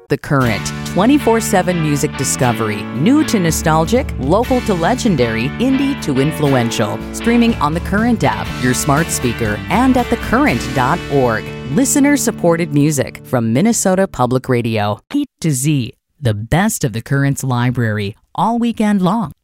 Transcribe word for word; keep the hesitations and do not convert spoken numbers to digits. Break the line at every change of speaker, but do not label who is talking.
The Current, twenty-four seven music discovery. New to nostalgic, local to legendary, indie to influential. Streaming on the Current app, your smart speaker, and at the current dot org. Listener-supported music from Minnesota Public Radio. A to Z, the best of the Current's library, all weekend long.